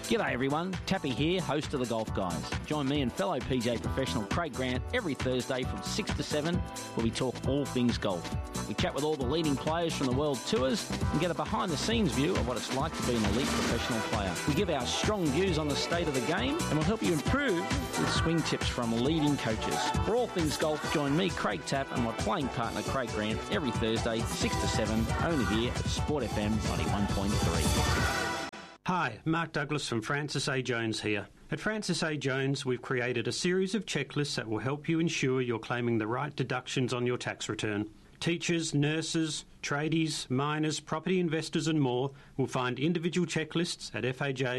G'day everyone, Tappy here, host of The Golf Guys. Join me and fellow PGA professional Craig Grant every Thursday from 6 to 7 where we talk all things golf. We chat with all the leading players from the world tours and get a behind-the-scenes view of what it's like to be an elite professional player. We give our strong views on the state of the game and we'll help you improve with swing tips from leading coaches. For all things golf, join me, Craig Tapp, and my playing partner Craig Grant every Thursday, 6 to 7, only here at Sport FM 91.3. Hi, Mark Douglas from Francis A. Jones here. At Francis A. Jones, we've created a series of checklists that will help you ensure you're claiming the right deductions on your tax return. Teachers, nurses, tradies, miners, property investors and more will find individual checklists at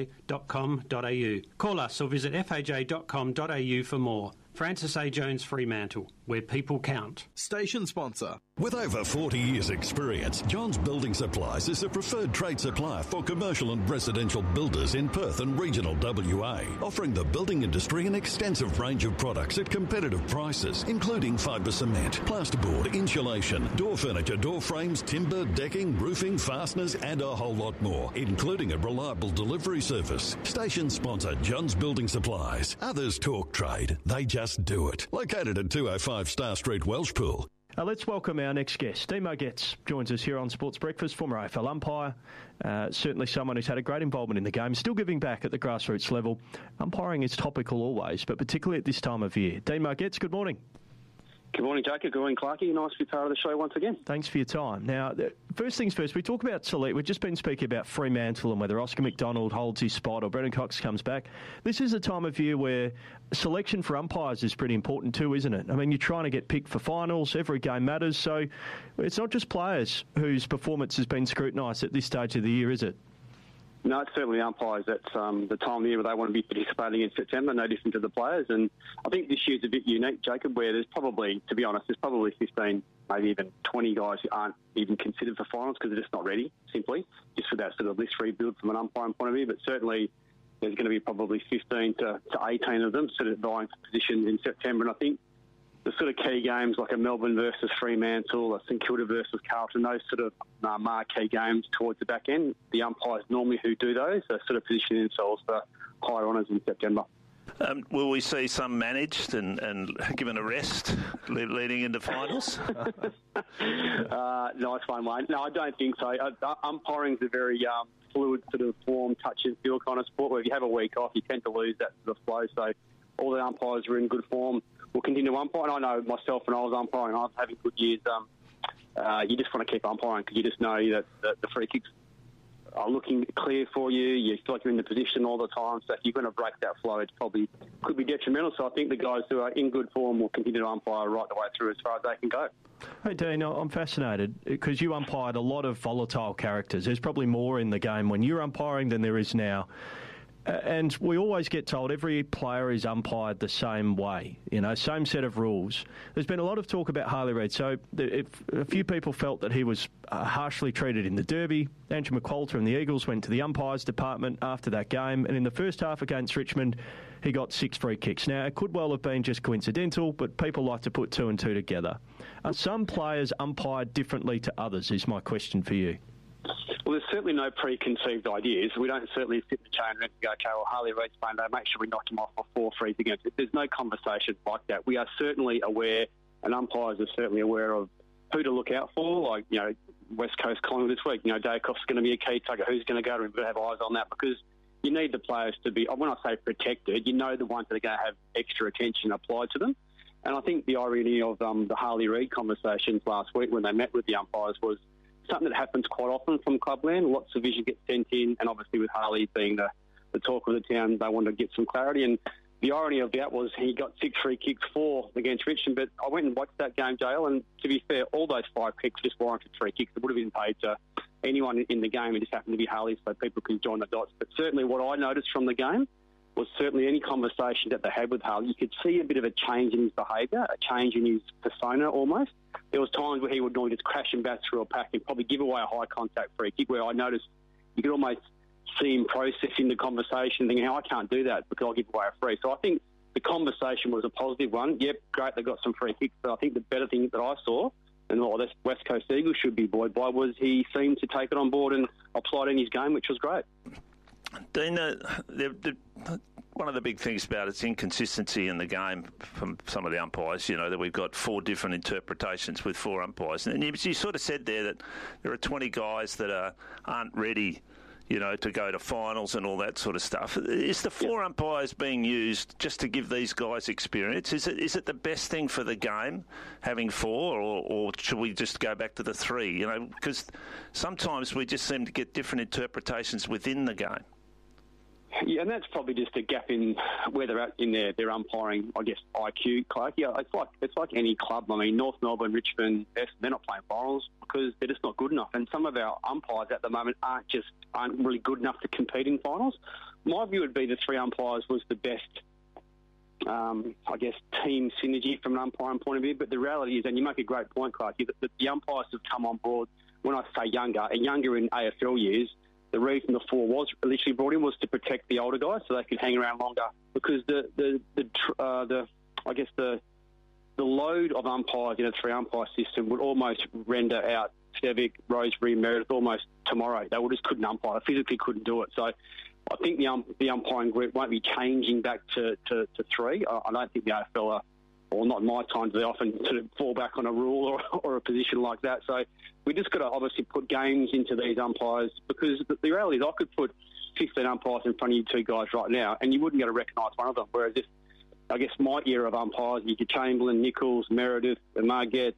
faj.com.au. Call us or visit faj.com.au for more. Francis A. Jones Fremantle, where people count. Station sponsor. With over 40 years' experience, Johns Building Supplies is the preferred trade supplier for commercial and residential builders in Perth and regional WA, offering the building industry an extensive range of products at competitive prices, including fibre cement, plasterboard, insulation, door furniture, door frames, timber, decking, roofing, fasteners, and a whole lot more, including a reliable delivery service. Station sponsor Johns Building Supplies. Others talk trade, they just do it. Located at 205 Star Street, Welshpool. Let's welcome our next guest. Demo Getz joins us here on Sports Breakfast, former AFL umpire, certainly someone who's had a great involvement in the game, still giving back at the grassroots level. Umpiring is topical always, but particularly at this time of year. Demo Getz, good morning. Good morning, Jacob. Good morning, Clarkie. Nice to be part of the show once again. Thanks for your time. Now, first things first, we talk about select. We've just been speaking about Fremantle and whether Oscar McDonald holds his spot or Brendan Cox comes back. This is a time of year where selection for umpires is pretty important too, isn't it? I mean, you're trying to get picked for finals. Every game matters. So it's not just players whose performance has been scrutinised at this stage of the year, is it? No, it's certainly umpires. That's the time of the year where they want to be participating in September, no different to the players. And I think this year's a bit unique, Jacob, where there's probably, to be honest, there's probably 15, maybe even 20 guys who aren't even considered for finals because they're just not ready, simply, just for that sort of list rebuild from an umpiring point of view. But certainly there's going to be probably 15 to 18 of them sort of vying for positions in September. And I think the sort of key games like a Melbourne versus Fremantle, a St Kilda versus Carlton, those sort of marquee games towards the back end, the umpires normally who do those are sort of positioning themselves for higher honours in September. Will we see some managed and given a rest leading into finals? Nice one, Wayne. No, I don't think so. Umpiring is a very fluid sort of form, touch and feel kind of sport where if you have a week off, you tend to lose that sort of flow. So all the umpires are in good form. We'll continue to umpire. And I know myself when I was umpiring, I was having good years. You just want to keep umpiring because you just know that the free kicks are looking clear for you. You feel like you're in the position all the time. So if you're going to break that flow, it probably could be detrimental. So I think the guys who are in good form will continue to umpire right the way through as far as they can go. Hey, Dean, I'm fascinated because you umpired a lot of volatile characters. There's probably more in the game when you're umpiring than there is now. And we always get told every player is umpired the same way, same set of rules. There's been a lot of talk about Harley Reid. So a few people felt that he was harshly treated in the Derby. Andrew McQualter and the Eagles went to the umpires department after that game. And in the first half against Richmond, he got 6 free kicks. Now, it could well have been just coincidental, but people like to put 2 and 2 together. Are some players umpired differently to others, is my question for you. Well, there's certainly no preconceived ideas. We don't certainly sit in the chain and go, okay, well, Harley Reid's playing, make sure we knock him off for 4 frees against it. There's no conversation like that. We are certainly aware, and umpires are certainly aware of who to look out for, like, West Coast Collingwood this week. Daycoff's going to be a key tugger. Who's going to go to him? We've got to have eyes on that because you need the players to be, when I say protected, the ones that are going to have extra attention applied to them. And I think the irony of the Harley Reid conversations last week when they met with the umpires was something that happens quite often from clubland. Lots of vision gets sent in, and obviously with Harley being the talk of the town, they wanted to get some clarity. And the irony of that was he got 6 free kicks, 4 against Richmond, but I went and watched that game, JL, and to be fair, all those 5 kicks just warranted free kicks. It would have been paid to anyone in the game. It just happened to be Harley, so people can join the dots. But certainly what I noticed from the game was certainly any conversation that they had with Harley, you could see a bit of a change in his behaviour, a change in his persona almost. There was times where he would normally just crash and bat through a pack and probably give away a high contact free kick where I noticed you could almost see him processing the conversation, thinking, I can't do that because I'll give away a free. So I think the conversation was a positive one. Yep, great, they got some free kicks, but I think the better thing that I saw, and what this West Coast Eagles should be buoyed by, was he seemed to take it on board and apply it in his game, which was great. Dean, one of the big things about it's inconsistency in the game from some of the umpires, that we've got 4 different interpretations with 4 umpires. And you sort of said there that there are 20 guys that aren't ready, to go to finals and all that sort of stuff. Is the 4 umpires being used just to give these guys experience? Is it the best thing for the game, having 4, or should we just go back to the 3? Because sometimes we just seem to get different interpretations within the game. Yeah, and that's probably just a gap in where they're at in their umpiring, I guess, IQ, Clark. Yeah, it's like any club. I mean, North Melbourne, Richmond, they're not playing finals because they're just not good enough. And some of our umpires at the moment aren't really good enough to compete in finals. My view would be the 3 umpires was the best, I guess, team synergy from an umpiring point of view. But the reality is, and you make a great point, Clark, that the umpires have come on board, when I say younger in AFL years. The reason the 4 was literally brought in was to protect the older guys so they could hang around longer, because the load of umpires in a 3 umpire system would almost render out Stevic, Rosebery, Meredith almost tomorrow. They just couldn't umpire. They physically couldn't do it. So I think the umpiring group won't be changing back to 3. I don't think the AFL are, or not in my time, they often sort of fall back on a rule or a position like that. So we just got to obviously put games into these umpires, because the reality is I could put 15 umpires in front of you 2 guys right now and you wouldn't get to recognise one of them. Whereas if, I guess, my era of umpires, you could Chamberlain, Nichols, Meredith, Margett,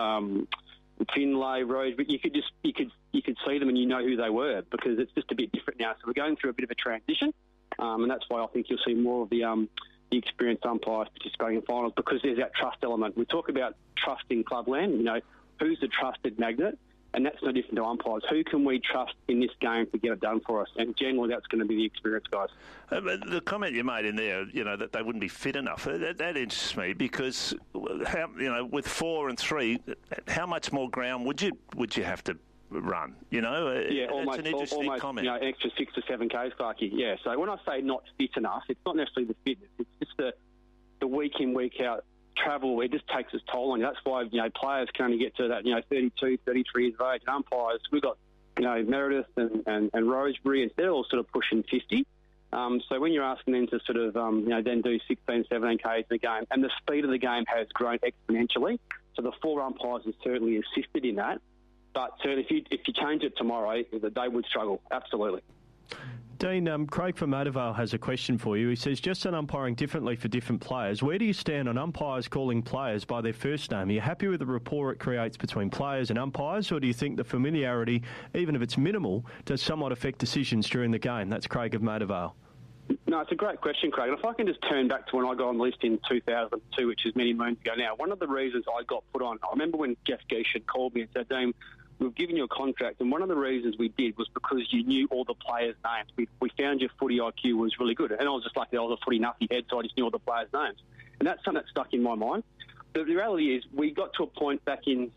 Finlay, Rose, but you could see them and you know who they were, because it's just a bit different now. So we're going through a bit of a transition, and that's why I think you'll see more of the experienced umpires participating in finals, because there's that trust element. We talk about trust in clubland, who's the trusted magnet, and that's no different to umpires. Who can we trust in this game to get it done for us? And generally that's going to be the experienced guys. The comment you made in there, that they wouldn't be fit enough, that interests me, because with 4 and 3, how much more ground would you have to run? It's an interesting comment. An extra 6 to 7 Ks, Clarkie. Yeah. So when I say not fit enough, it's not necessarily the fitness. It's just the week in, week out travel. It just takes its toll on you. That's why players can only get to that 32, 33 years of age. And umpires, we've got Meredith and Rosebery, and they're all sort of pushing 50. So when you're asking them to sort of then do 16, 17 Ks in a game, and the speed of the game has grown exponentially. So the 4 umpires have certainly assisted in that. But certainly, if you change it tomorrow, they would struggle. Absolutely. Dean, Craig from Matervale has a question for you. He says, just on umpiring differently for different players, where do you stand on umpires calling players by their first name? Are you happy with the rapport it creates between players and umpires, or do you think the familiarity, even if it's minimal, does somewhat affect decisions during the game? That's Craig of Matervale. No, it's a great question, Craig. And if I can just turn back to when I got on the list in 2002, which is many moons ago now, one of the reasons I got put on, I remember when Jeff Geishan called me and said, Dean, we've given you a contract, and one of the reasons we did was because you knew all the players' names. We found your footy IQ was really good. And I was just like, I was a footy nuffy head, so I just knew all the players' names. And that's something that stuck in my mind. But the reality is we got to a point back in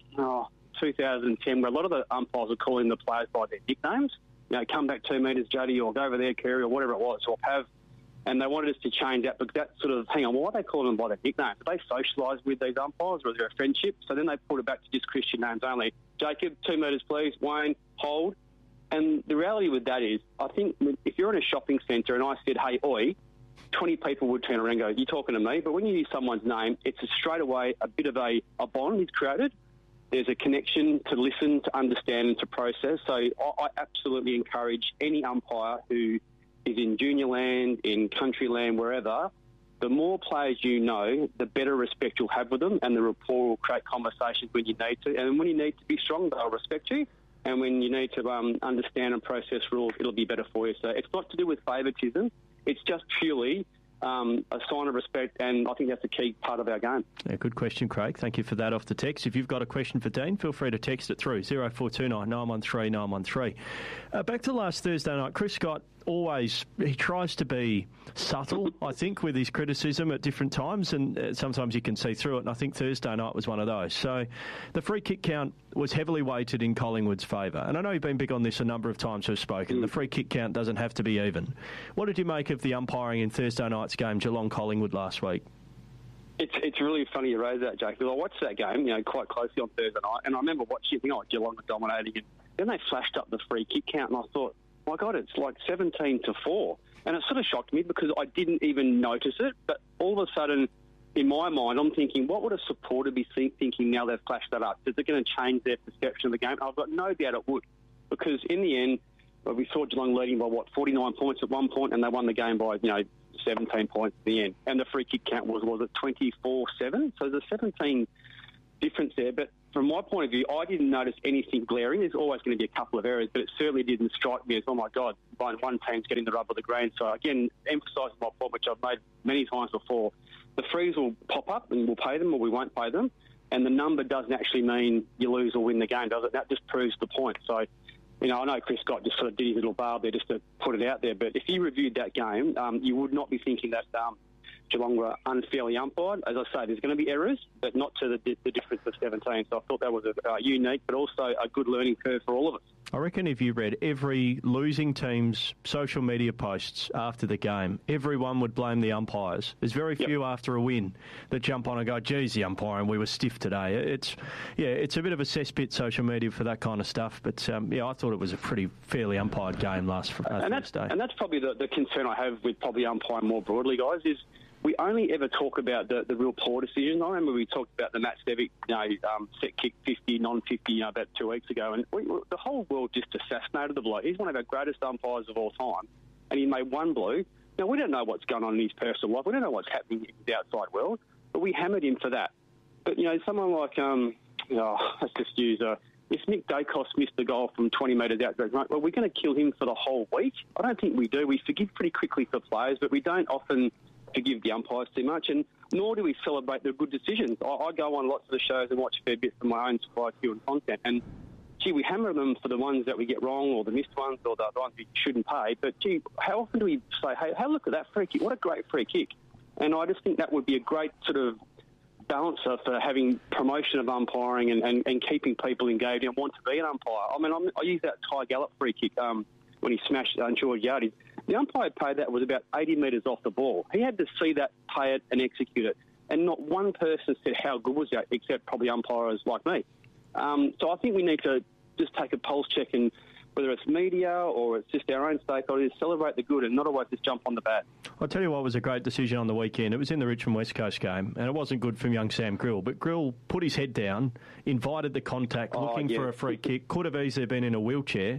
2010 where a lot of the umpires were calling the players by their nicknames. Come back 2 metres, Juddy, or go over there, Kerry, or whatever it was, or Pav. And they wanted us to change that, but that sort of, hang on, why are they calling them by their nicknames? Did they socialise with these umpires, or is there a friendship? So then they put it back to just Christian names only. Jacob, 2 metres, please. Wayne, hold. And the reality with that is, I think if you're in a shopping centre and I said, hey, oi, 20 people would turn around and go, you're talking to me? But when you use someone's name, it's straight away a bit of a bond is created. There's a connection to listen, to understand, and to process. So I absolutely encourage any umpire who is in junior land, in country land, wherever, the more players you know, the better respect you'll have with them, and the rapport will create conversations when you need to. And when you need to be strong, they'll respect you. And when you need to understand and process rules, it'll be better for you. So it's not to do with favouritism. It's just purely a sign of respect, and I think that's a key part of our game. Yeah, good question, Craig. Thank you for that off the text. If you've got a question for Dean, feel free to text it through 0429 913 913. Back to last Thursday night, Chris Scott he tries to be subtle, I think, with his criticism at different times, and sometimes you can see through it, and I think Thursday night was one of those. So the free kick count was heavily weighted in Collingwood's favour, and I know you've been big on this a number of times we've spoken. The free kick count doesn't have to be even. What did you make of the umpiring in Thursday night's game, Geelong-Collingwood last week? It's really funny you raise that, Jake, because I watched that game, quite closely on Thursday night, and I remember watching it, Geelong were dominating, and then they flashed up the free kick count, and I thought, my God, it's like 17-4. And it sort of shocked me because I didn't even notice it. But all of a sudden, in my mind, I'm thinking, what would a supporter be thinking now they've flashed that up? Is it going to change their perception of the game? I've got no doubt it would. Because in the end, we saw Geelong leading by, 49 points at one point, and they won the game by, 17 points at the end. And the free kick count was it 24-7? So there's a 17 difference there. But from my point of view, I didn't notice anything glaring. There's always going to be a couple of errors, but it certainly didn't strike me as, oh, my God, one team's getting the rub of the green. So, again, emphasising my point, which I've made many times before, the frees will pop up and we'll pay them or we won't pay them. And the number doesn't actually mean you lose or win the game, does it? That just proves the point. So, I know Chris Scott just sort of did his little barb there just to put it out there, but if you reviewed that game, you would not be thinking that Geelong were unfairly umpired. As I say, there's going to be errors, but not to the difference of 17. So I thought that was a unique, but also a good learning curve for all of us. I reckon if you read every losing team's social media posts after the game, everyone would blame the umpires. There's very few after a win that jump on and go, geez, the umpiring, we were stiff today. It's a bit of a cesspit, social media, for that kind of stuff. But, I thought it was a pretty fairly umpired game last Thursday. And that's probably the concern I have with probably umpiring more broadly, guys, is we only ever talk about the real poor decisions. I remember we talked about the Matt Stevic, set kick 50, non-50, about 2 weeks ago, and the whole world just assassinated the bloke. He's one of our greatest umpires of all time, and he made one blue. Now, we don't know what's going on in his personal life. We don't know what's happening in the outside world, but we hammered him for that. But, someone like, let's just use if Nick Dacos missed the goal from 20 metres out, well, we're going to kill him for the whole week? I don't think we do. We forgive pretty quickly for players, but we don't often forgive the umpires too much, and nor do we celebrate the good decisions. I go on lots of the shows and watch a fair bit for my own supply queue and content, and, we hammer them for the ones that we get wrong or the missed ones or the ones we shouldn't pay, but, how often do we say, hey, look at that free kick, what a great free kick? And I just think that would be a great sort of balancer for having promotion of umpiring and keeping people engaged and want to be an umpire. I mean, I use that Ty Gallop free kick when he smashed George Yardy. The umpire paid that was about 80 metres off the ball. He had to see that, pay it and execute it. And not one person said how good was that, except probably umpires like me. So I think we need to just take a pulse check, and whether it's media or it's just our own stakeholders, celebrate the good and not always just jump on the bad. I'll tell you what was a great decision on the weekend. It was in the Richmond West Coast game, and it wasn't good from young Sam Grill, but Grill put his head down, invited the contact, looking for a free kick, could have easily been in a wheelchair.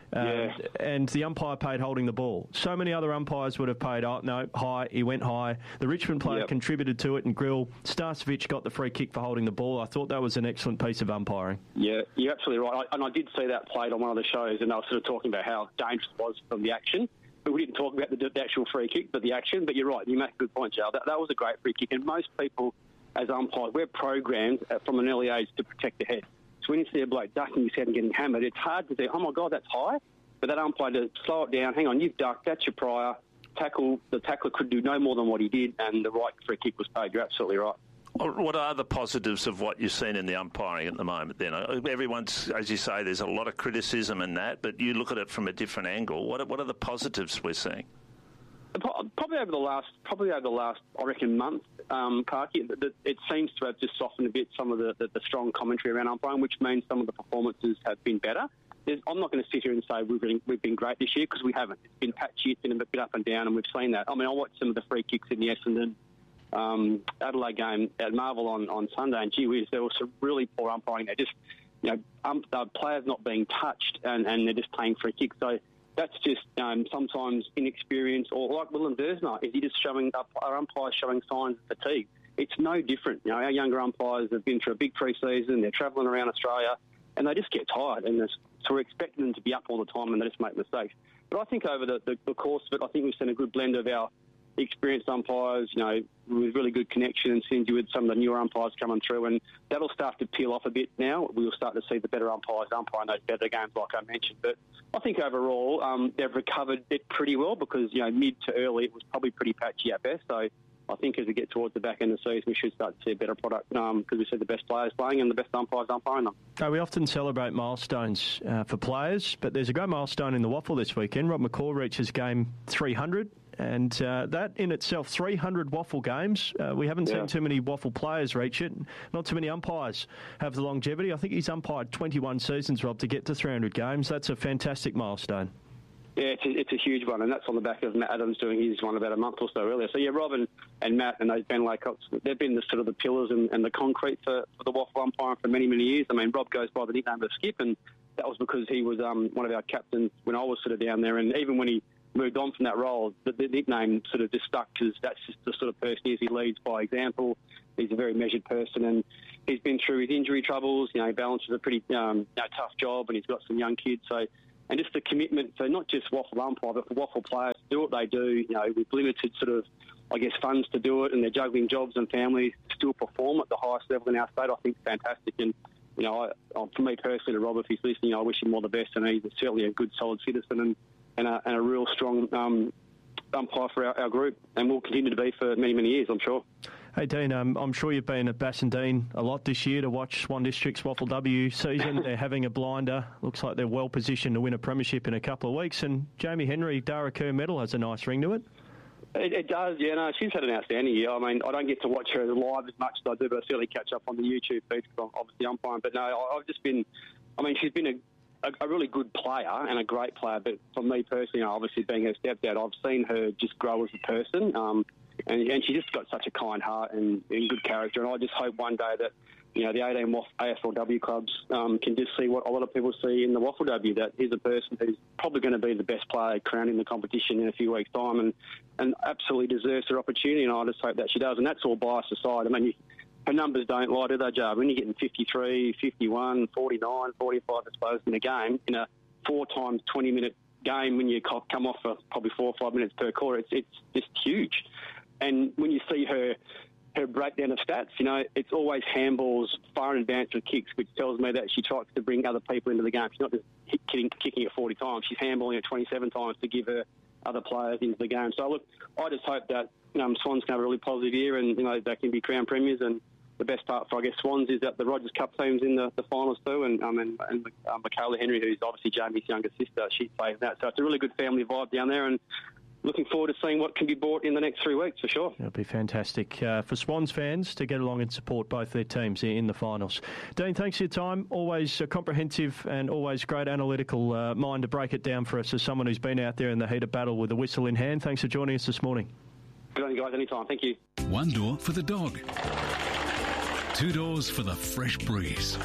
And the umpire paid holding the ball. So many other umpires would have paid, high, he went high. The Richmond player contributed to it, and Grill, Starcevic got the free kick for holding the ball. I thought that was an excellent piece of umpiring. Yeah, you're absolutely right. And I did see that played on one of the shows, and they were sort of talking about how dangerous it was from the action. But we didn't talk about the actual free kick, but the action. But you're right, you make a good point, Joe. That was a great free kick, and most people, as umpires, we're programmed from an early age to protect the head. So when you see a bloke ducking his head and getting hammered, it's hard to say, oh, my God, that's high. But that umpire to slow it down, hang on, you've ducked, that's your prior. Tackle, the tackler could do no more than what he did, and the right free kick was paid. You're absolutely right. What are the positives of what you've seen in the umpiring at the moment then? Everyone's, as you say, there's a lot of criticism in that, but you look at it from a different angle. What are the positives we're seeing? Probably over the last, I reckon, month, Parky, it seems to have just softened a bit some of the strong commentary around umpiring, which means some of the performances have been better. I'm not going to sit here and say we've been great this year, because we haven't. It's been patchy, it's been a bit up and down, and we've seen that. I mean, I watched some of the free kicks in the Essendon Adelaide game at Marvel on Sunday, and gee whiz, there was some really poor umpiring there. Just, the players not being touched, and they're just playing free kicks. So that's just sometimes inexperience, or like Willem Dersma, is he just showing up, our umpires showing signs of fatigue? It's no different. Our younger umpires have been through a big pre-season, they're travelling around Australia, and they just get tired, and so we're expecting them to be up all the time, and they just make mistakes. But I think over the course of it, I think we've seen a good blend of our experienced umpires, with really good connection, and synergy with some of the newer umpires coming through, and that'll start to peel off a bit now. We'll start to see the better umpires umpiring those better games, like I mentioned. But I think overall they've recovered it pretty well, because mid to early it was probably pretty patchy at best. So I think as we get towards the back end of the season, we should start to see a better product, because we see the best players playing and the best umpires umpiring them. We often celebrate milestones for players, but there's a great milestone in the waffle this weekend. Rob McCaw reaches game 300, and that in itself, 300 waffle games. We haven't seen too many waffle players reach it. Not too many umpires have the longevity. I think he's umpired 21 seasons, Rob, to get to 300 games. That's a fantastic milestone. Yeah, it's a huge one, and that's on the back of Matt Adams doing his one about a month or so earlier. So, yeah, Rob and Matt and those Ben Laycocks, they've been the sort of the pillars and the concrete for the WAFL umpiring for many, many years. I mean, Rob goes by the nickname of Skip, and that was because he was one of our captains when I was sort of down there. And even when he moved on from that role, the nickname sort of just stuck because that's just the sort of person he is. He leads by example. He's a very measured person, and he's been through his injury troubles. You know, he balances a pretty tough job, and he's got some young kids. So, and just the commitment for not just WAFL umpire, but for WAFL players to do what they do, you know, with limited sort of, I guess, funds to do it, and they're juggling jobs and families to still perform at the highest level in our state, I think is fantastic. And, you know, for me personally, to Rob, if he's listening, I wish him all the best, and he's certainly a good, solid citizen and a real strong umpire for our group, and will continue to be for many, many years, I'm sure. Hey, Dean, I'm sure you've been at Bassendean a lot this year to watch Swan District's WAFL W season. They're having a blinder. Looks like they're well positioned to win a premiership in a couple of weeks. And Jamie Henry, Dara Kerr medal has a nice ring to it. It does, yeah. No, she's had an outstanding year. I mean, I don't get to watch her live as much as I do, but I certainly catch up on the YouTube feed because I'm obviously umpiring. But no, I've just been... I mean, she's been a really good player and a great player, but for me personally, obviously being her stepdad, I've seen her just grow as a person. And she just got such a kind heart and good character. And I just hope one day that, you know, the 18 AFLW clubs can just see what a lot of people see in the WAFLW, that he's a person who's probably going to be the best player crowning the competition in a few weeks' time and absolutely deserves her opportunity. And I just hope that she does. And that's all bias aside. I mean, her numbers don't lie, do they, Jarb? When you're getting 53, 51, 49, 45, I suppose, in a game, in a 4 times 20-minute game when you come off for probably 4 or 5 minutes per quarter, it's just huge. And when you see her breakdown of stats, you know, it's always handballs far in advance of kicks, which tells me that she tries to bring other people into the game. She's not just kicking it 40 times. She's handballing it 27 times to give her other players into the game. So, look, I just hope that Swans can have a really positive year and, you know, they can be crown premiers. And the best part for, I guess, Swans is that the Rogers Cup team's in the finals too. And Michaela Henry, who's obviously Jamie's younger sister, she's playing that. So it's a really good family vibe down there. And looking forward to seeing what can be bought in the next 3 weeks, for sure. It'll be fantastic for Swans fans to get along and support both their teams in the finals. Dean, thanks for your time. Always comprehensive and always great analytical mind to break it down for us as someone who's been out there in the heat of battle with a whistle in hand. Thanks for joining us this morning. Good on you guys, anytime. Thank you. One door for the dog. 2 doors for the fresh breeze.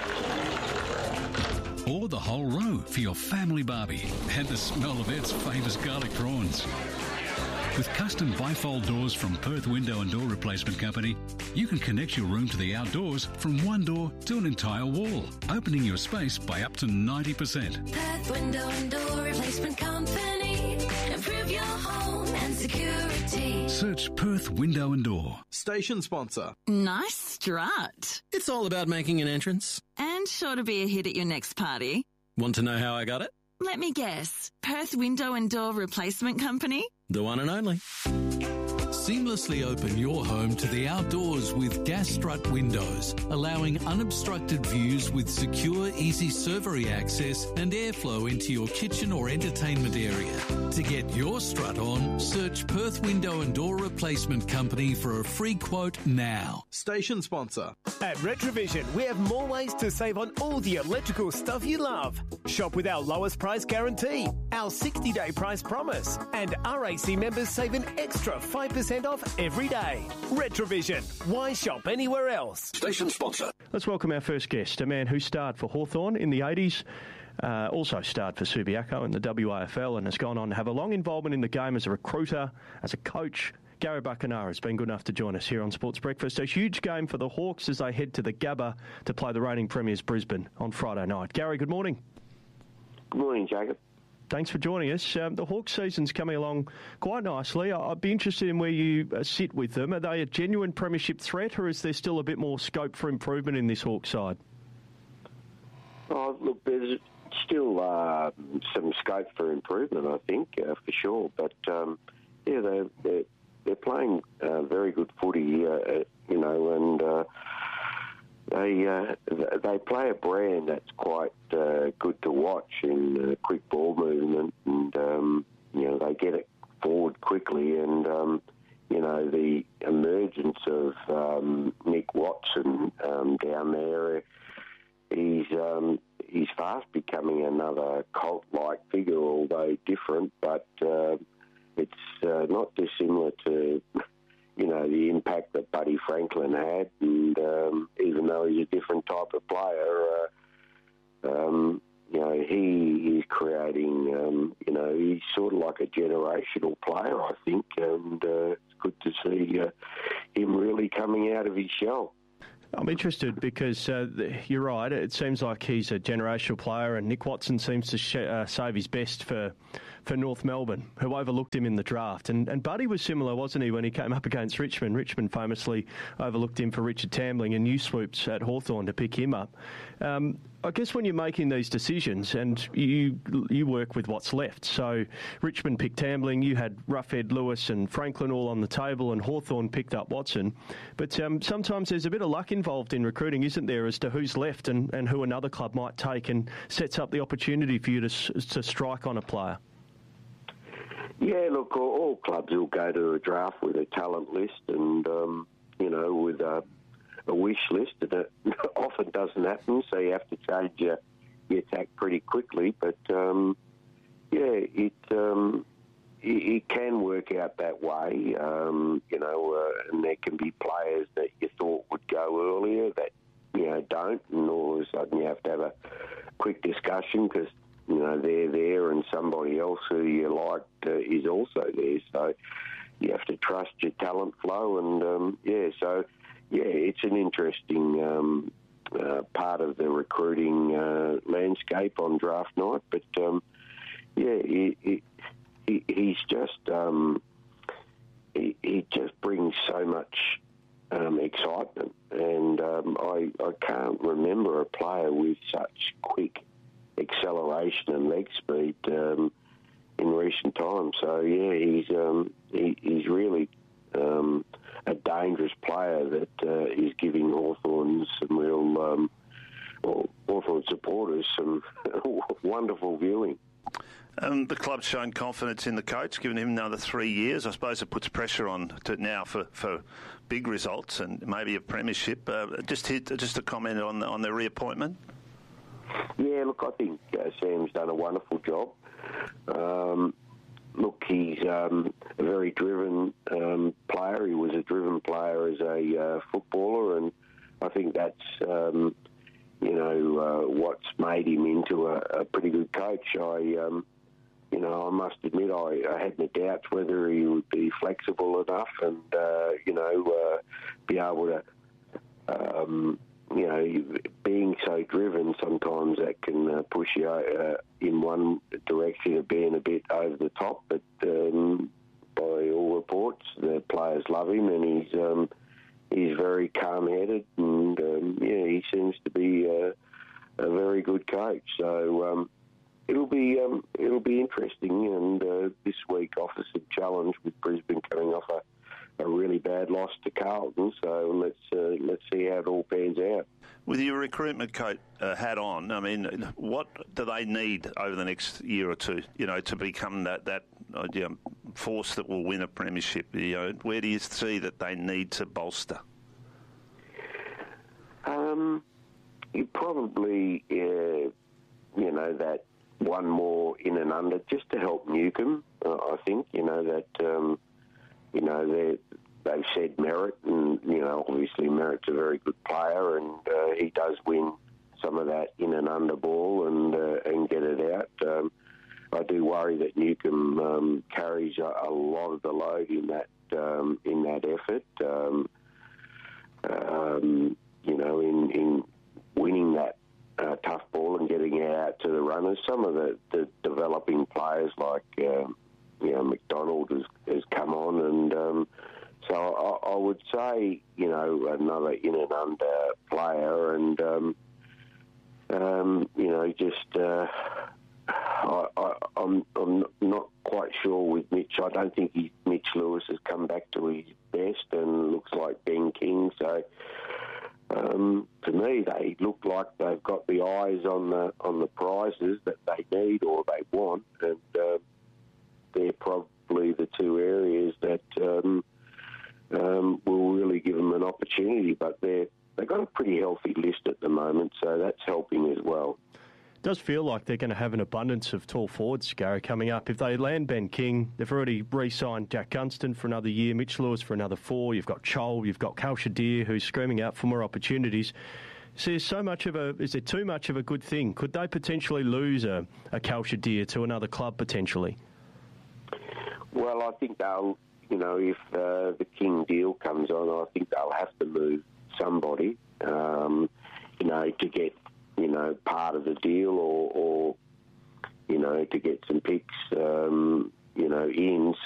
Or the whole row for your family barbie and the smell of its famous garlic prawns. With custom bifold doors from Perth Window and Door Replacement Company, you can connect your room to the outdoors from one door to an entire wall, opening your space by up to 90%. Perth Window and Door Replacement Company. Improve your home and security. Search Perth Window and Door. Station sponsor. Nice strut. It's all about making an entrance. And sure to be a hit at your next party. Want to know how I got it? Let me guess. Perth Window and Door Replacement Company? The one and only. Seamlessly open your home to the outdoors with gas strut windows, allowing unobstructed views with secure, easy servery access and airflow into your kitchen or entertainment area. To get your strut on, search Perth Window and Door Replacement Company for a free quote now. Station sponsor. At Retrovision, we have more ways to save on all the electrical stuff you love. Shop with our lowest price guarantee, our 60-day price promise, and RAC members save an extra 5% off every day. Retrovision. Why shop anywhere else? Station sponsor. Let's welcome our first guest, a man who starred for Hawthorn in the 80s, also starred for Subiaco in the WAFL, and has gone on to have a long involvement in the game as a recruiter, as a coach. Gary Buckenara has been good enough to join us here on Sports Breakfast. A huge game for the Hawks as they head to the Gabba to play the reigning premiers Brisbane on Friday night. Gary, good morning. Good morning, Jacob. Thanks for joining us. The Hawks season's coming along quite nicely. I'd be interested in where you sit with them. Are they a genuine premiership threat, or is there still a bit more scope for improvement in this Hawks side? Oh, look, there's still some scope for improvement, I think, for sure. But yeah, they're playing very good footy, and they play a brand that's quite good to watch in quick ball movement, and they get it forward quickly, and the emergence of Nick Watson down there, he's he's fast becoming another cult-like figure, although different, but it's not dissimilar to, the impact that Buddy Franklin had, and even though he's a different type of player, he is creating, he's sort of like a generational player, I think, and it's good to see him really coming out of his shell. I'm interested because you're right. It seems like he's a generational player, and Nick Watson seems to save his best for North Melbourne, who overlooked him in the draft. And Buddy was similar, wasn't he, when he came up against Richmond? Richmond famously overlooked him for Richard Tambling, and you swooped at Hawthorn to pick him up. I guess when you're making these decisions, and you work with what's left, so Richmond picked Tambling, you had Roughead, Lewis and Franklin all on the table, and Hawthorn picked up Watson. But sometimes there's a bit of luck involved in recruiting, isn't there, as to who's left and who another club might take, and sets up the opportunity for you to strike on a player. Yeah, look, all clubs will go to a draft with a talent list and, with a wish list, and it often doesn't happen, so you have to change your attack pretty quickly. But, it can work out that way, and there can be players that you thought would go earlier that, don't, and all of a sudden you have to have a quick discussion because, they're there and somebody else who you liked is also there. So you have to trust your talent flow and, it's an interesting part of the recruiting landscape on draft night. But, he's just he just brings so much excitement. And I can't remember a player with such quick acceleration and leg speed in recent times. So he's really a dangerous player that is giving Hawthorn some real Hawthorn supporters some wonderful viewing. The club's shown confidence in the coach, giving him another 3 years. I suppose it puts pressure on now for big results and maybe a premiership. Just a comment on the reappointment. Yeah, look, I think Sam's done a wonderful job. Look, he's a very driven player. He was a driven player as a footballer, and I think that's, what's made him into a pretty good coach. I must admit I had my doubts whether he would be flexible enough and, be able to, being so driven, sometimes that can push you in one direction of being a bit over the top. But by all reports, the players love him, and he's very calm-headed, and he seems to be a very good coach. So it'll be interesting. And this week offers a challenge with Brisbane coming off a really bad loss to Carlton. So let's see how it all pans out. With your recruitment coat hat on, I mean, what do they need over the next year or two, to become that force that will win a premiership? Where do you see that they need to bolster? You probably, that one more in and under just to help Newcombe. I think, they've said Merritt, and, obviously Merritt's a very good player, and he does win some of that in and under ball and get it out. I do worry that Newcombe carries a lot of the load in that effort. In winning that tough ball and getting it out to the runners. Some of the developing players like McDonald has come on, and so I would say another in and under player, and I'm not quite sure with Mitch. I don't think Mitch Lewis has come back to his best and looks like Ben King. So to me, they look like they've got the eyes on the prizes that they need or they want, and they're probably the two areas that will really give them an opportunity. But they've got a pretty healthy list at the moment, so that's helping as well. It does feel like they're going to have an abundance of tall forwards, Gary, coming up. If they land Ben King, they've already re-signed Jack Gunston for another year, Mitch Lewis for another 4. You've got Chol, you've got Kal Shadir, who's screaming out for more opportunities. So is there too much of a good thing? Could they potentially lose a Kal Shadir to another club potentially? Well, I think they'll, if the King deal comes on, I think they'll have to move somebody, to get, part of the deal or to get some picks, in.